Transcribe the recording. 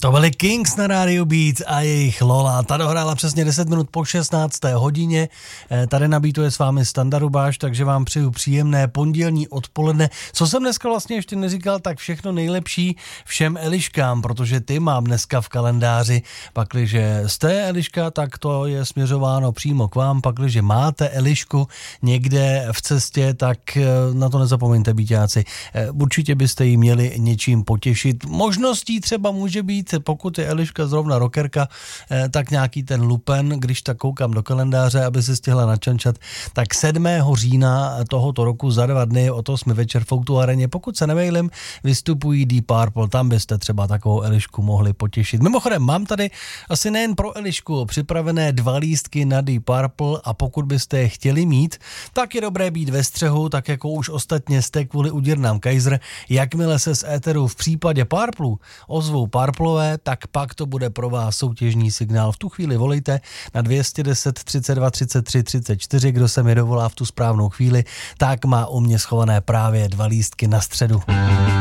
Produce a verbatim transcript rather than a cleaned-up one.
To byli Kings na rádiu Beat a jejich Lola. Ta dohrála přesně deset minut po šestnácté hodině. Tady na Beatu je s vámi Standa Rubáš, takže vám přeju příjemné pondělní odpoledne. Co jsem dneska vlastně ještě neříkal, tak všechno nejlepší všem Eliškám, protože ty mám dneska v kalendáři. Pakliže jste Eliška, tak to je směřováno přímo k vám. Pakliže máte Elišku někde v cestě, tak na to nezapomeňte, Beatáci. Určitě byste ji měli něčím potěšit. Možností třeba může být, pokud je Eliška zrovna rockerka, tak nějaký ten lupen, když tak koukám do kalendáře, aby se stihla načančat, tak sedmého října tohoto roku za dva dny od osmi večer v Outu areně, pokud se nemejlím, vystupují Deep Purple, tam byste třeba takovou Elišku mohli potěšit. Mimochodem, mám tady asi nejen pro Elišku připravené dva lístky na Deep Purple a pokud byste je chtěli mít, tak je dobré být ve střehu, tak jako už ostatně jste kvůli udírnám Kaiser. Jakmile se z éteru v případě Purple ozvou Purplové, tak pak to bude pro vás soutěžní signál. V tu chvíli volejte na dvě stě deset třicet dva třicet tři třicet čtyři, kdo se mi dovolá v tu správnou chvíli, tak má u mě schované právě dva lístky na středu.